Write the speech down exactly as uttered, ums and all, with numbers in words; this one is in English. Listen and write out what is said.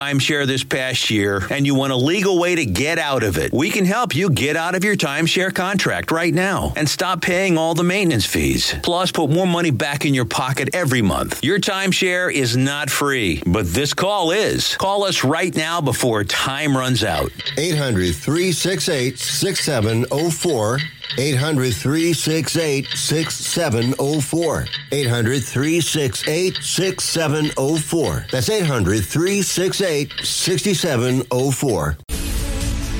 timeshare this past year and you want a legal way to get out of it, we can help you get out of your timeshare contract right now and stop paying all the maintenance fees. Plus, put more money back in your pocket every month. Your timeshare is not free, but this call is. Call us right now before time runs out. eight hundred, three six eight, six seven zero four. eight hundred, three six eight, six seven zero four. eight hundred, three six eight, six seven zero four. That's eight hundred, three six eight, six seven zero four.